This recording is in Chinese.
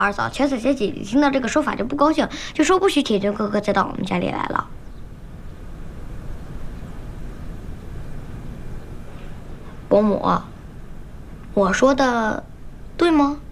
二嫂，乔小姐姐姐听到这个说法就不高兴，就说不许铁军哥哥再到我们家里来了。伯母，我说的对吗？